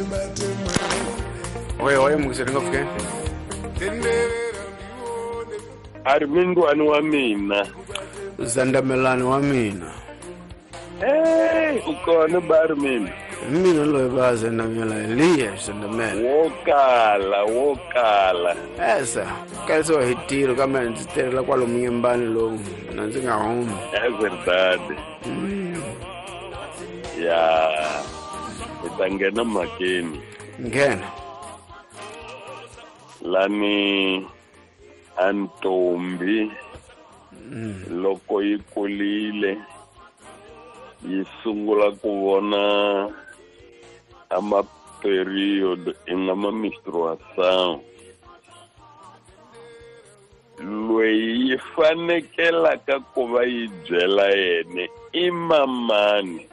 Oye mungisele ngofike. Armindwani wa mina. Zandamelani wa mina. Ukona Barmin. Mina loyi ba Zandamela Elias Zandamela. Wokala. Esa, kaso hitiro kama nziterela kwalomu nyembani lomu. Nanzi nga home. É verdade. Ya. Itangena makeni. Ngena. Lani Antombi. Loko yi kulile. Yi sungula ku vona period ingama menstruação loyi yi fanekelaka ku va yi byela yene i mamani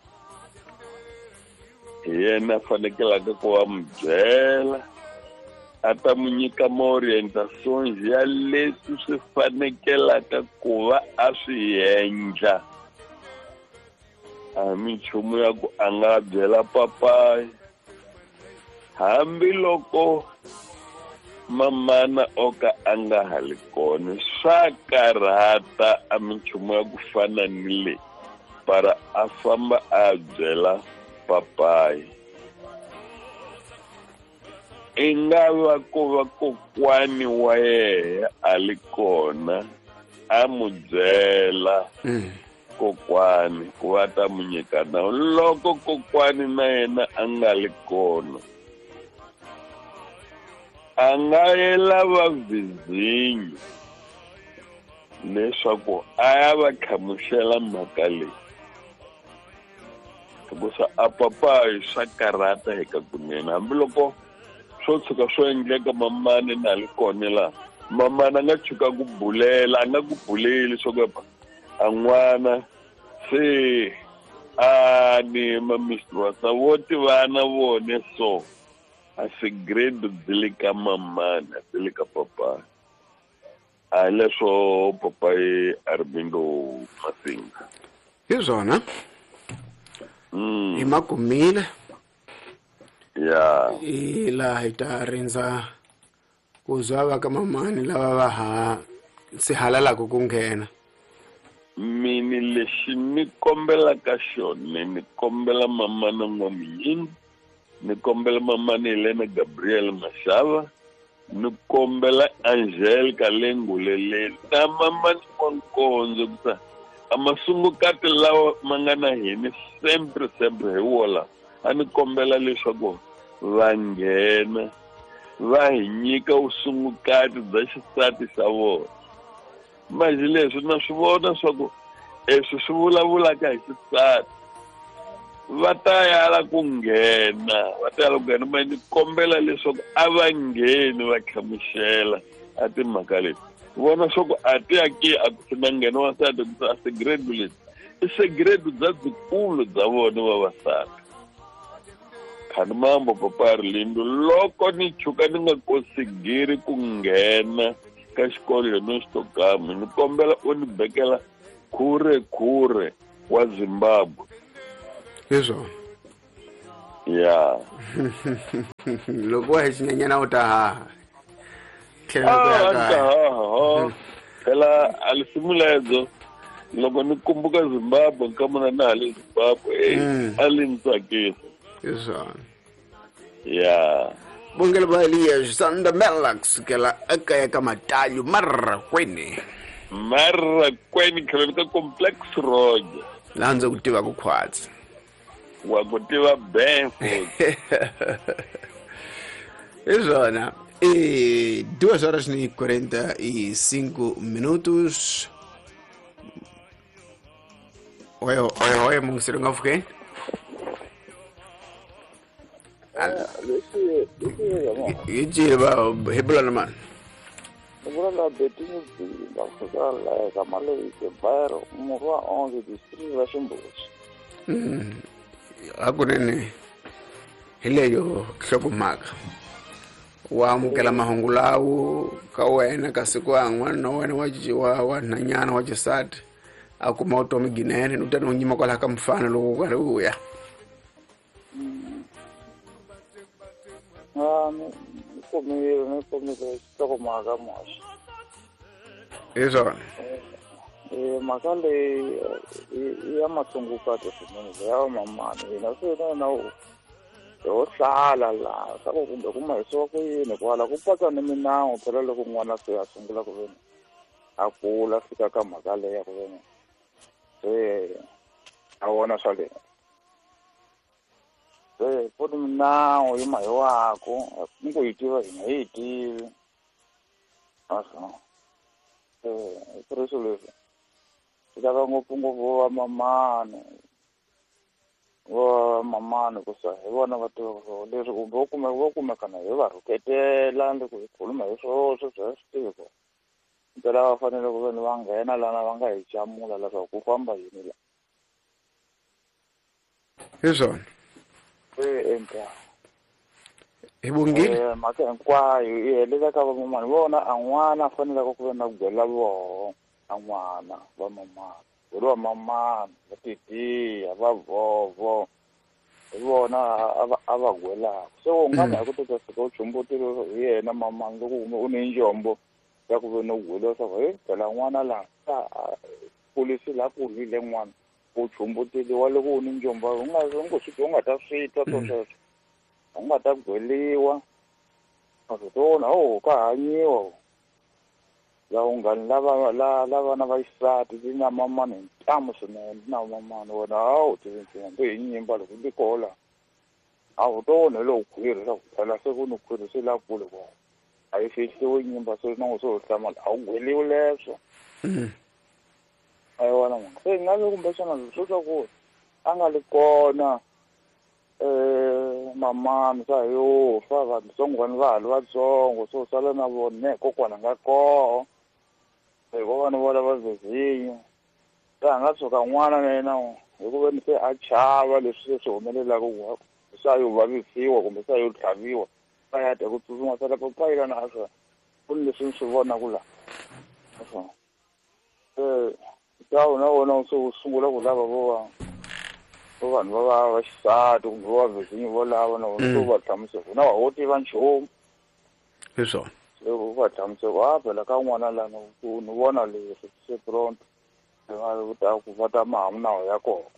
yena fanekelaka ku va mu byela a ta mu nyika maorientações ya leswi swi fanekelaka ku va a swi endla minchumu ya ku a nga byela papayi hambiloko mamana oka a nga hali kona swa karhata a minchumu ya ku fana ni le para a famba a byela papayi i nga va ku va kokwani wa yena a li kona a mu byela kokwani ku va ta mu nyika nawu loko kokwani na yena a nga li kona a nga yela va vizinyo leswaku a ya va tlhamuxela mhaka leyi hikusa a papayi swa karhata eka kunene hambiloko swo tshuka swo endleka mamani na li kona laha mamana a nga tshuka ku bulela a nga ku buleli swo ku a n'wana se a ni mamistrasa vo ti vana vone so a segredo dzile ka mamana dzile ka papa a leswo papayi Armindo Masinga Hi zona. I makumile. ya Ila hita rinza kuzwa ka mamani lava va ha sihalala ku nghena. mini lexi ni kombelaka xona ni kombela mamana N'wamuyini ni kombela mamana Helena Gabriel Mashava ni kombela Angelica Lengulele na mamani Nkonzo kusa a masungukati lawa ma nga na hina sempre hi wola a ni kombela leswaku va nghena va hi nyika usungukati bya xisati xa vona manje leswi na swi vona swa ku eswi swi vulavulaka hi xisati va ta yala ku nghena ma ni kombela leswaku a va ngheni va tlhamuxela a timhaka leti vona swa ku a ti aki a ku na nghena wasati a segredo leti i segredo bya byikulu bya vona vavasati khani mambo papa Arlindo loko ni chuka ni nga kosigiri ku nghena ka xikolo leno Xitokama ni kombela u ni bekela khure wa Zimbabwe Hizo. ya Loko wa xinyanyana u ta haha. phela alisimulezo loko ni kumbuka Zimbabwe nkamuna na hale Zimbabwe ali ni tsakisa Hizo. ya Bongela ba Elias Zandamela kusukela ekaya ka Matalyu Marrakweni. Marrakweni khale ka Complex Road Laha ndzi ku tiva ku khwatsi. wa ku tiva Benford Izona. 2 horas e 45 minutos. Oye, mungisele ngafukeni. Yijile ba hebulana man. Ngula betini ba fukala ka male ke bayro murwa onge district la Shumbuzi. Hakunene hileyo hlokomhaka wa amukela mahungu lawo ka wena ka siku an'wana na wena wa nhanyana wa xisati a kuma vutomi ginene ni utani u nyima kwalaha ka mfana loko ku karhi u ya komile hlokomhaka moxa. Hi swona. Mhaka leyi ya matsungukati swinene ya mamani hina se na ho hlala laha swa ku kumbe ku mahisiwa ku yini kwala ku pata ni minawu phela loko n'wana se a sungula ku veni a kula fika ka mhaka leya ku veni se a vona swa leyi se ku ni minawu yi mahiwako ni ku yi tiva hina hi yi tivi aswo ku ri swilo leswi swi lava ngopfungopfu va mamani kusa hi vona va tiva leswi kumbe vo kumekana hi va rhuketela ni ku hi khuluma hi swoswo swa switiko mpela va fanele ku veni va nghena lana va nga hi chamula leswaku ku famba yini la Hi swona. Empha Hi bongile. mhaka hinkwayo yi helela ka vamamani vona a n'wana a faneleke ku ve na ku byela voho a n'wana va mamani ku ri va mamani va titiya va vovo hi vona a va gwelaka se u nga na hi ku teka fika u chumbutile hi yena mamani loko u ni njombo ya ku ve no gweliwa swa hi phela n'wana laha polisi laha ku rhile n'wana u chumbutiliwa loko u ni njombo u nga ta swi twa sweswo u nga ta gweliwa a swi tona ka hanyiwa laungani lava na vaxisati ti na mamani hi ntamu swinene na mamani wona hawu tivintsina hi nyimba loko ndi kola a wu tona lo khwiri swa ku phela se ku ni khwiri se la kule kwa a yi fihliwi nyimba se na ngo so hlama a wu gweliwi leswo ayi wona mhaka se ngabe kumbexana swo swa ku a nga li kona mamani sa yo fa vatsongwana va ha ri vatsongo so sala na vona kokwana nga koho hikuva ni vona va zezinyo se a nga tshuka n'wana na yena hi ku veni se a chava leswi swi humelelaka sa yo vavisiwa kumbe sa yo tlhaviwa sa ya ta ku tsutsuma sala papayila na aswo ku ni leswi ni swi vonaku laha aswo se na vona se u sungula ku lava vo vanhu va vaxisati kumbe va vezinyi vo lava na vona se u va hlamusela na ho tiva nchumu Hi swona. se u va hlamusela phela ka n'wana lana ku ni vona leswi se pronto ku va ta mahamu nawu ya kona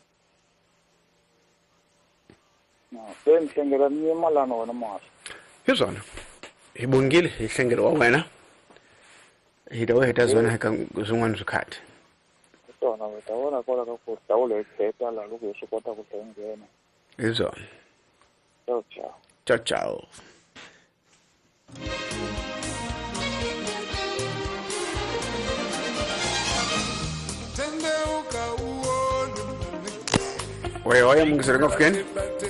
se ni hlengela ni yima lana wena mahlo Hi swona. Hi bongile hi nhlengelo wa wena. Hi ta heta zona eka swin'wana swikhathi. tona mi ta vona kwala ka ku ta le teka la loko hi swi kota ku nghena Hi swona. ciao Ciao ciao. Oya mungisela ngafikeni.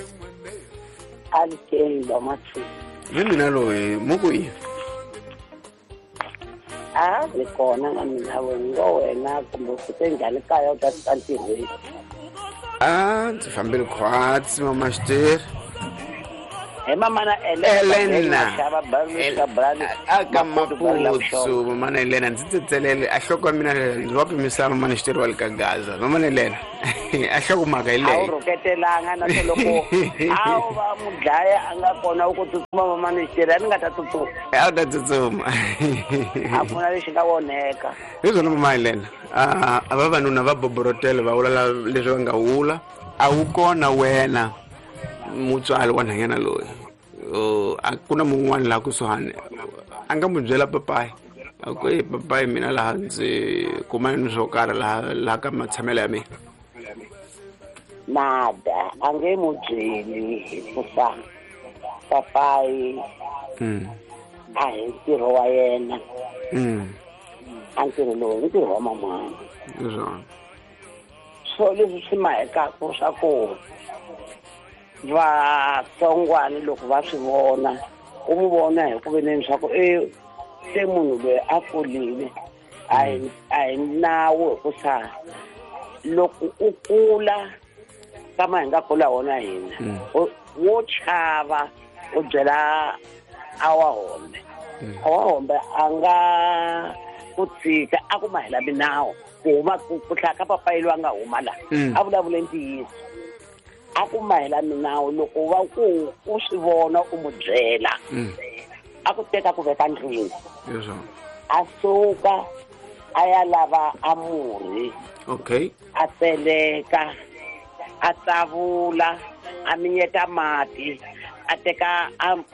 Alithemba mathu. Mimi nalo mukuyi. Khona na mina wena kumbe kute njhani kaya u ta fika ntirhweni. Ndzi fambile khwatsi mama Xiteri. Mamana Elena. Xava barisa brand. Aka maputsu mama Elena ndzi tsetselele a hloko ya mina ndzi va pimisa mama Xiteri wa le ka Gaza mama Elena a hloko mhaka Awu yileyo. rhuketelanga na loko awu va mu dlaya a nga kona u ku tsutsuma mama Xiteri a ni nga ta tsutsuma. A ta tsutsuma. A ku na lexi nga voneka. Hi swona mama Elena a vavanuna va boborotele va vula leswi va nga hula a wu kona wena mutswari wa nhanyana loyi a ku na mun'wana laha kusuhani a nga mu byela papayi a ku papayi mina laha ndzi kuma ni swo karhi laha ka matshamelo ya mina Nada a nge mu byeli hikuva papayi a hi ntirho wa yena a ntirho lowu ntirho wa mamana so leswi swi mahekaka swa ku vatsongwana loko va swi vona u mu vona hi ku veneni swa ku se munhu loyi a kulile a hi nawu hikusa loko u kula kama hi nga kula wona hina wo chava u byela awahombe a nga ku tshika a ku mahela minawu ku huma ku hlaya ka papayilo a nga huma laha a vulavule ntiyiso a ku mahela minawu loko va ku u swi vona u mu byela a ku teka ku veka ndlwini a suka a ya lava a murhi a tseleka a tsavula a minyeta mati a teka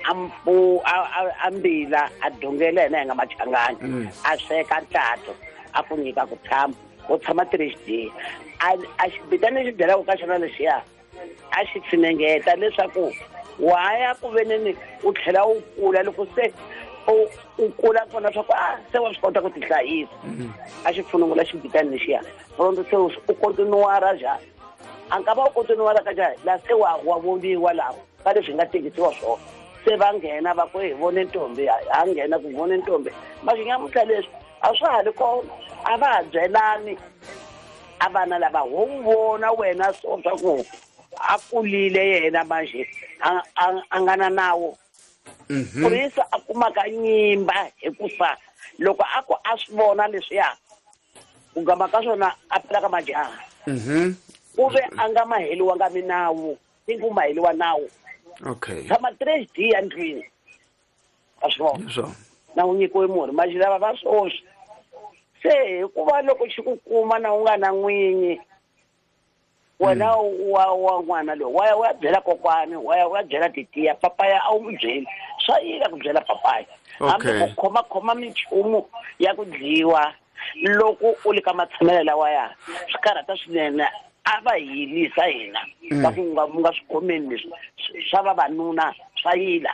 a mbila a dongela yena nga machangani a sweka ntlato a ku nyika ku tshama 3 days a xibitani xi byela ku ka xona lexiya a xi pfinengeta leswaku waya ku veneni u tlhela u kula loko se u kula kona swa ku se wa swi kota ku tihlayisa a xi pfunungula xibitani lexiya pronto se u kontinuara njhani a nga va u kontinuara ka njhani la se wa voniwa laha ka leswi nga tekisiwa swona se va nghena va ku hi vone ntombi ha nghena ku vone ntombi maxinyamutlha leswi a swa ha ri kona a va ha byelani a vana lava ho vona wena swo swa ku a kulile yena manje a nga na nawu purisa a kumaka nyimba hikusa loko a swi vona leswiya ku gama ka swona a phela ka majaha u ve a nga maheliwanga minawu i ku maheliwa nawu tshama 3 days endlwini a swi vona na u nyikiwe murhi manje lava va swoxi se hikuva loko xi ku kuma na u nga na n'winyi wena wa n'wana lowu wa ya byela kokwani wa ya byela titiya papaya a wu n'wi byeli swa yila ku byela papaya hambi ku khoma minchumu ya ku dliwa loko u le ka matshamelo lawa ya swi karhata swinene a va yilisa hina va ku nga swi khomeni leswi swa vavanuna swa yila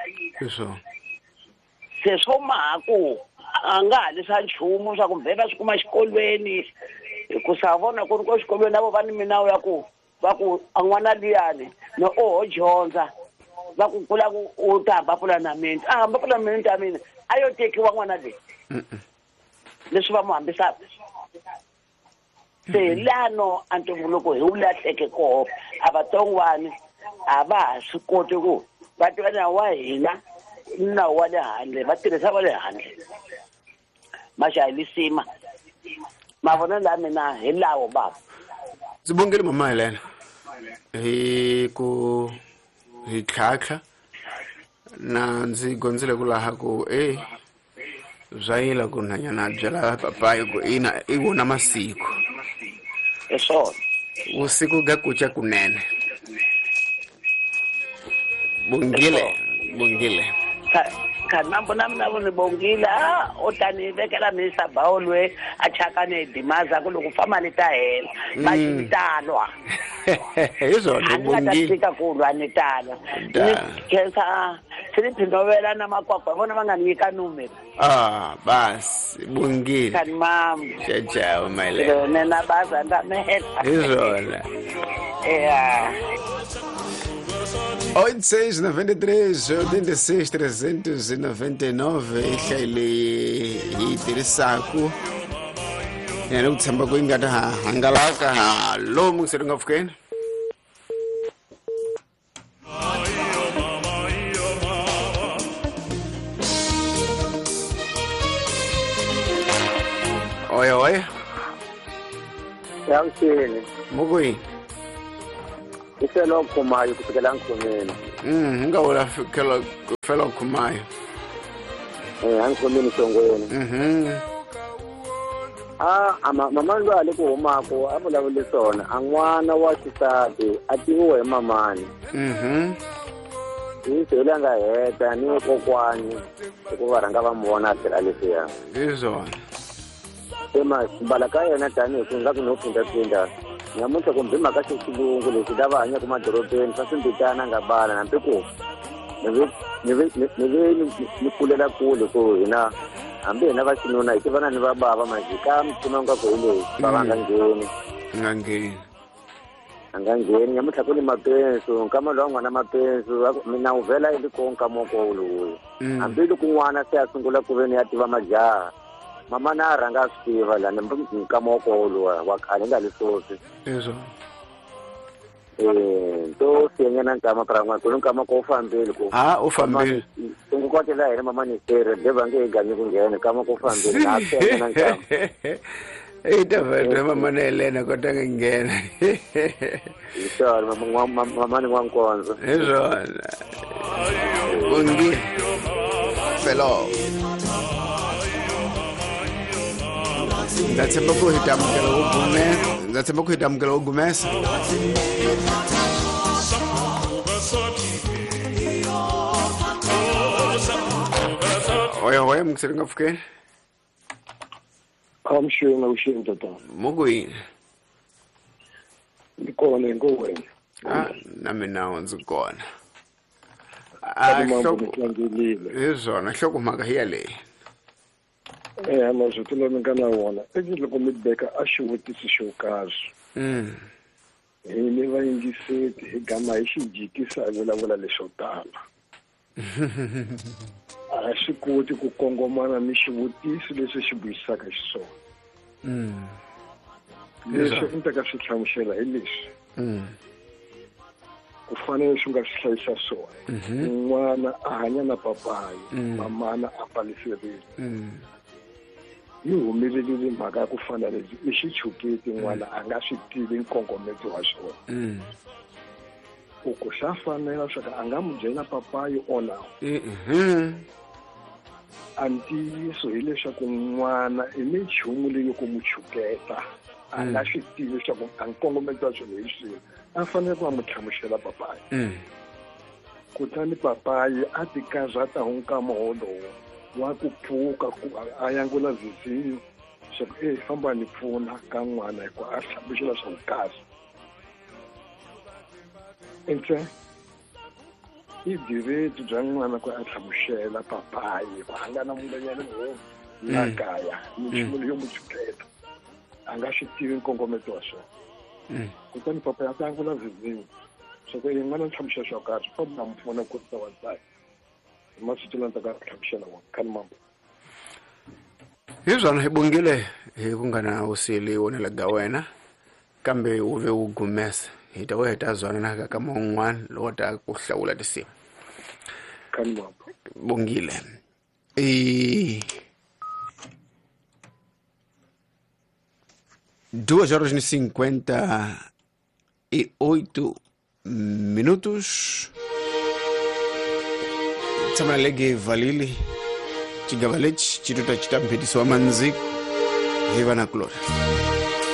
se swo mahaku a nga ha lisa nchumu swa ku mbhena swi kuma xikolweni hikusa vona ku ri ko xikolweni na vo va ni minawu ya ku va ku a n'wana liyani no oho dyondza va ku kula ku u ta hamba pulanamenti a hamba pulanamenti ya mina a yo tekiwa n'wana leyi leswi va mu hambisaka se lano a ntumbuluko hi wu lahleke koho a vatsongwani a va ha swi koti ku va tiva nawu wa hina nawu wa le handle va tirhisa va le handle maxahelisima mavonelo ya mina hi lawo baba ndzi bongeli mama Helena hi ku hi tlhatlha na ndzi gondzile ku laha ku zwayila ku nhanyana byela papayi ku ina i wona masiku swona usiku ga kucha kunene bongile kanambo na vona bongile o tani vekela misa baolwe a chakane dimaza ku loko fama leta hela ba xitalwa izona bongile tika ku lwa ni tala ni khensa siliphinovela na makwakwa vona va nga nyika numero basi bongile kan mam jaja umayile nena baza ndamela izona 86 93 86 399 ihlele hi tirhisaka yena ku tshemba ku ingata hangalaka lo mu seringa fukeni oya yamshini mukui iselo kumayo kufikela ngikhomeni ngawula fela kumayo angikhomeni songweni mama lwale ku humako a vulavule swona a n'wana wa xisati a tiviwa hi mamani hi sele a nga heta ni kokwani hikuva rhanga va mu vona a tirha leswiya hi swona se mbala ka yena tanihi ku nga ku no phindaphinda nyamuntlha kumbe mhaka xilungu lexi lava hanyaka madorobeni swa swimbitana nga bala nampi ku ni ve ni kulela kule ku hina hambi hina va xinuna hi tivana ni va bava majika mipfuna nga ku hi leyi va va nga ngheni a nga ngheni nyamuntlha ku ni mapensu nkama lowa n'wana mapensu mina wu vhela ili ko nkamoko wolowo hambi loko n'wana se a sungula ku ve ni ya tiva majaha mama na rhanga swi tiva lani nkamoko wolowa wa khale nga lisosi to siyanyana nkama pran'wana ku ni nkama ko u fambile ku u fambile ku kotela hina mama ni sere deva nge hi ganyi ku nghena nkama ko u fambile a siyanyana nkama Itavela mama Helena kodwa ngingena. Isala mama ni wankonzo. Izona. Bongi. Fellow. Ngathemba kuhitamukela ugumesa. Oya mkusiri ngafukeni. Kamshweni ushinto ta. Mugwini. Ngikona ngowena. Nami nawo nzikona. Izona hlokumaka hiya le. Amazwi ngana wona. Loko mi beka a xivutiso xo karhi. Ni va yingiseti hi gama hi xijikisa a vulavula leswo tala. A swi koti ku kongomana ni xivutiso leswi xi vuyisaka xiswona. Leswi ni ta ka swi hlamusela hi leswi. Ku fanele swi nga swi hlayisa swona. N'wana a hanya na papayi, mamana a paliserile. Yi humelelile mhaka ya ku fana leswi i xichuketi n'wana a nga swi tivi nkongometo wa xona. Ku xa fanela swa ku a nga mu byela papayi ona. A ntiyiso hileswaku n'wana i minchumu leyi ku mu chuketa a nga swi tivi leswaku a nkongometo wa swilo hi swihi. A fanele ku a mu hlamusela papayi. Kutani papayi a ti karhata ho nkama wolowo wa ku pfuka ku a yangula vizinyo swa ku famba ni pfuna ka n'wana hikuva a hlamusela swa kahle. Entle i direti bya n'wana ku a hlamusela papayi ku a nga na munghanyana la kaya minchumu leyo mu chuketa a nga swi tivi nkongometo wa swona. Kutani papayi a ta yangula vizinyo swa ku n'wana hlamusela swa kahle famba na mpfuna ku ta wansati. Masitulanta ka hlamusela wona khani mama. Izona hibongile hi ku nga na usili wonela ga wena kambe uve ugumesa hi ta weta zona na ka mon'wana lo ta ku hlawula tisimu. Khani mama. Bongile. 2:58 minutos. Tsama lege valili chigavalech chituta chitampediswa manzi hiva na gloria.